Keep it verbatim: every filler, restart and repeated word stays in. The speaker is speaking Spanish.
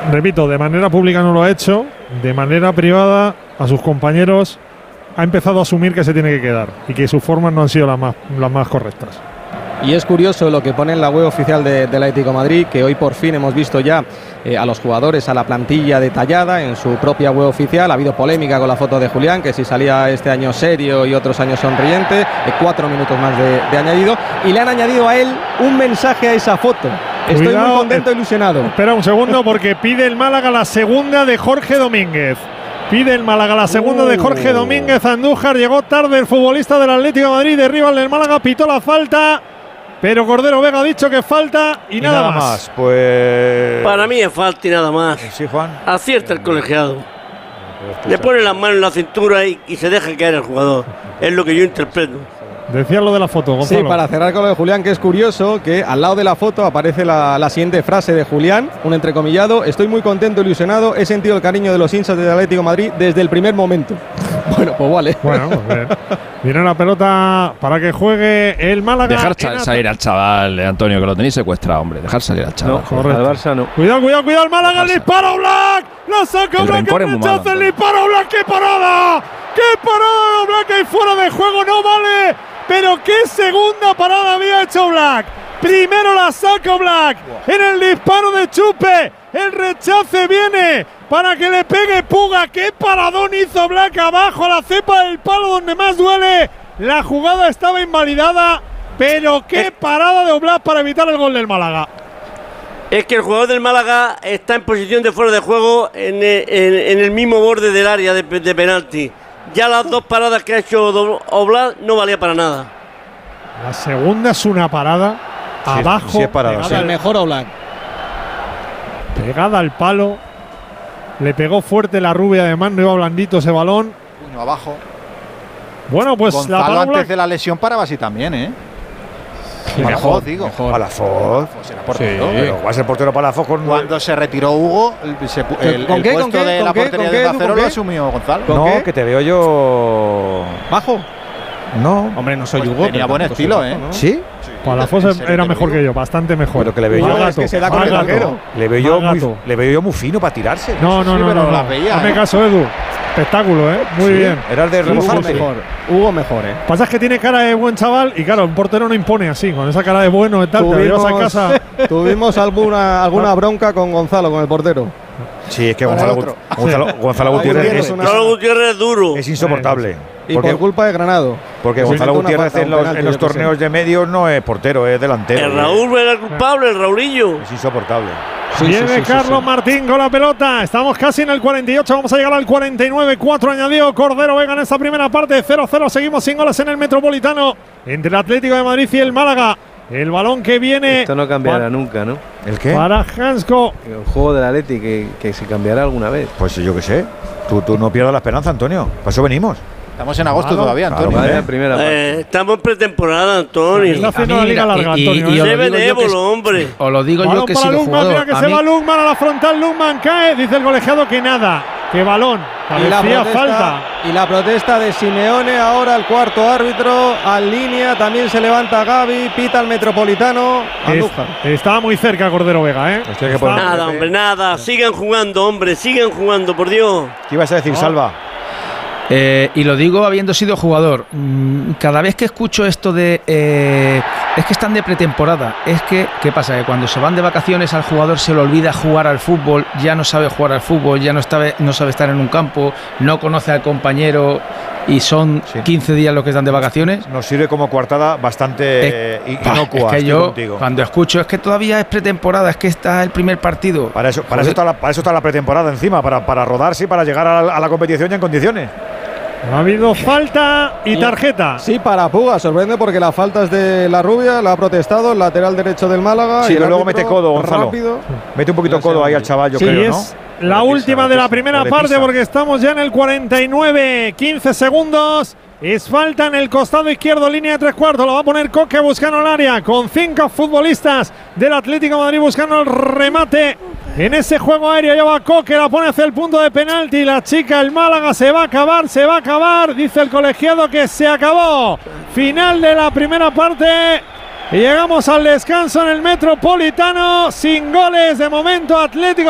repito, de manera pública no lo ha hecho, de manera privada a sus compañeros ha empezado a asumir que se tiene que quedar y que sus formas no han sido las más, las más correctas. Y es curioso lo que pone en la web oficial de, del Atlético de Madrid, que hoy por fin hemos visto ya eh, a los jugadores, a la plantilla detallada en su propia web oficial. Ha habido polémica con la foto de Julián, que si salía este año serio y otros años sonriente, eh, cuatro minutos más de, de añadido, y le han añadido a él un mensaje a esa foto. Estoy Cuidado, muy contento e ilusionado. Espera un segundo, porque pide el Málaga la segunda de Jorge Domínguez. Pide el Málaga la segunda uh. de Jorge Domínguez. Andújar, llegó tarde el futbolista del Atlético de Madrid, derriba el Málaga, pitó la falta. Pero Cordero Vega ha dicho que falta y, y nada, nada más. más. Pues para mí es falta y nada más. Sí, Juan. Acierta el colegiado. Le pone las manos en la cintura y, y se deja caer el jugador. Es lo que yo interpreto. Decía lo de la foto, Gonzalo. Sí, para cerrar con lo de Julián, que es curioso que al lado de la foto aparece la, la siguiente frase de Julián, un entrecomillado: estoy muy contento, ilusionado, he sentido el cariño de los hinchas del Atlético de Madrid desde el primer momento. Bueno, pues vale. Bueno, pues bien. Viene la pelota para que juegue el Málaga. Dejar cha salir al chaval, Antonio, que lo tenéis secuestrado, hombre. Dejar salir al chaval. No, correcto. Al Barça no. Cuidado, cuidado, cuidado, el Málaga, el disparo Black. La saca Black, el rechaza, el disparo Black. ¡Qué parada! ¡Qué parada de Black! Ahí fuera de juego, no vale. Pero qué segunda parada había hecho Black. Primero la saca Black en el disparo de Chupe. El rechace viene para que le pegue Puga. Qué paradón hizo Black abajo a la cepa del palo donde más duele. La jugada estaba invalidada, pero qué parada de Black para evitar el gol del Málaga. Es que el jugador del Málaga está en posición de fuera de juego en el, en, en el mismo borde del área de, de penalti. Ya las dos paradas que ha hecho Oblak no valía para nada. La segunda es una parada sí, abajo. Sí es parada, sí. El mejor Oblak. Pegada al palo. Le pegó fuerte la rubia, además no iba blandito ese balón. Puño abajo. Bueno, pues Gonzalo la antes Black de la lesión paraba así también, ¿eh? Sí, Palafoz, digo. Mejor. Palafoz. Pues era portero. Sí. Pero va a ser portero Palafoz con cuando se retiró Hugo, el, se, el, ¿Con el qué, puesto ¿con qué, de ¿con la qué, portería ¿con de qué, Cacero lo asumió Gonzalo. ¿Con No, qué? que te veo yo bajo. No, hombre, no soy pues Hugo. Tenía buen estilo, bajo, ¿eh? ¿no? ¿Sí? Palafoz era mejor que yo, bastante mejor. Pero que le veo yo, es que se da con el arquero. Le veo yo muy, le veo yo muy fino para tirarse. No, no, sí, no, pero no, la no. veía, Hazme ¿eh? caso, Edu. Espectáculo, ¿eh? Muy sí, bien. Era el de remojarse. Hugo mejor. Hugo mejor, ¿eh? Pasa es que tiene cara de buen chaval y claro, un portero no impone así, con esa cara de bueno y tal. Tuvimos, te lo llevas a casa. Tuvimos alguna, alguna bronca con Gonzalo, con el portero. Sí, es que Gonzalo, Gonzalo, Gonzalo, Gonzalo Gutiérrez, Gutiérrez, es, Gonzalo Gutiérrez es duro. Es insoportable. Y porque, por culpa de Granado. Porque Gonzalo Gutiérrez en los, penalti, en los torneos de medios no es portero, es delantero. El Raúl era el culpable, el Raulillo. Es insoportable. Sí, Viene sí, sí, Carlos sí, sí. Martín con la pelota. Estamos casi en el cuarenta y ocho. Vamos a llegar al cuarenta y nueve. cuatro añadió Cordero Vega en esta primera parte. cero cero. Seguimos sin goles en el Metropolitano entre el Atlético de Madrid y el Málaga. El balón que viene. Esto no cambiará nunca, ¿no? ¿El qué? Para Hansko. El juego del Atleti que, que se cambiará alguna vez. Pues yo qué sé. Tú, tú no pierdas la esperanza, Antonio. Para eso venimos. Estamos en agosto claro, todavía, Antonio. Claro, ¿eh? Primera eh, estamos en pretemporada, Antonio. Está haciendo la liga larga, y, Antonio. Y, y, ¿eh? Se benévolo, hombre. Os lo digo balón yo que para si Lungman, mira que a se mí, va Lungman a la frontal. Lungman cae. Dice el colegiado que nada. Que balón. Y la, protesta, falta. y la protesta de Simeone, ahora el cuarto árbitro, al línea, también se levanta Gaby, pita al Metropolitano, Andújar. Es, estaba muy cerca Cordero Vega, ¿eh? Está, nada, hombre, nada, sigan jugando, hombre, sigan jugando, por Dios. ¿Qué ibas a decir, no. Salva? Eh, y lo digo habiendo sido jugador. Cada vez que escucho esto de eh, es que están de pretemporada, es que ¿qué pasa? Que cuando se van de vacaciones al jugador se le olvida jugar al fútbol, ya no sabe jugar al fútbol, ya no sabe, no sabe estar en un campo, no conoce al compañero y son sí. quince días los que están de vacaciones. Nos sirve como coartada bastante es, inocua. Es que yo contigo. Cuando escucho es que todavía es pretemporada, es que está el primer partido. Para eso, para eso, está, la, para eso está la pretemporada encima, para, para rodarse y para llegar a la, a la competición ya en condiciones. Ha habido falta y tarjeta. Sí, para Puga, sorprende porque la falta es de la rubia, la ha protestado el lateral derecho del Málaga. Sí, pero luego mete codo, Gonzalo. Rápido. Mete un poquito codo ahí al chaval, yo sí, creo, ¿no? Es la última de la primera parte porque estamos ya en el cuarenta y nueve, quince segundos. Es falta en el costado izquierdo, línea de tres cuartos. Lo va a poner Coque buscando el área con cinco futbolistas del Atlético de Madrid buscando el remate. En ese juego aéreo lleva Coque, la pone hacia el punto de penalti. La chica, el Málaga, se va a acabar, se va a acabar. Dice el colegiado que se acabó. Final de la primera parte. Y llegamos al descanso en el Metropolitano. Sin goles de momento, Atlético.